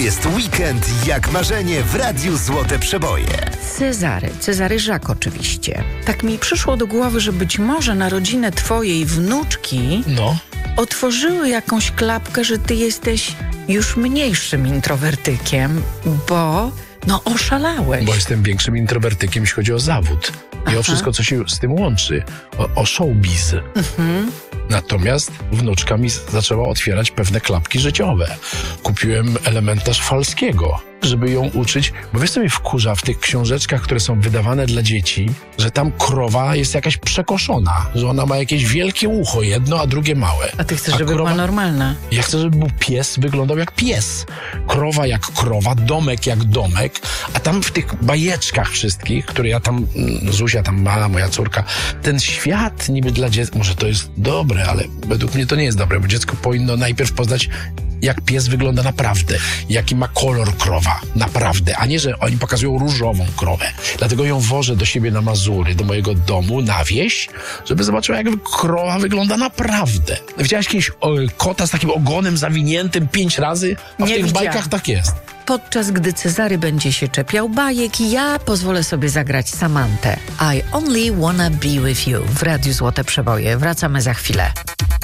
jest weekend jak marzenie w Radiu Złote Przeboje. Cezary Żak oczywiście. Tak mi przyszło do głowy, że być może na rodzinę twojej wnuczki otworzyły jakąś klapkę, że ty jesteś już mniejszym introwertykiem, bo oszalałeś. Bo jestem większym introwertykiem, jeśli chodzi o zawód. I o wszystko, co się z tym łączy. O showbiz. Natomiast wnuczka mi zaczęła otwierać pewne klapki życiowe. Kupiłem elementarz Falskiego, żeby ją uczyć, bo wiesz co mnie wkurza w tych książeczkach, które są wydawane dla dzieci, że tam krowa jest jakaś przekoszona, że ona ma jakieś wielkie ucho, jedno, a drugie małe. A ty chcesz, żeby była normalna. Ja chcę, żeby był pies, wyglądał jak pies. Krowa jak krowa, domek jak domek, a tam w tych bajeczkach wszystkich, które ja tam, Zuzia tam ma, moja córka, ten świat niby dla dziecka, może to jest dobre, ale według mnie to nie jest dobre, bo dziecko powinno najpierw poznać, jak pies wygląda naprawdę, jaki ma kolor krowa, naprawdę, a nie, że oni pokazują różową krowę. Dlatego ją wożę do siebie na Mazury, do mojego domu, na wieś, żeby zobaczyła, jak krowa wygląda naprawdę. Widziałaś kiedyś kota z takim ogonem zawiniętym 5 razy? A w tych bajkach tak jest. Podczas gdy Cezary będzie się czepiał bajek, ja pozwolę sobie zagrać Samantę. I only wanna be with you w Radiu Złote Przeboje. Wracamy za chwilę.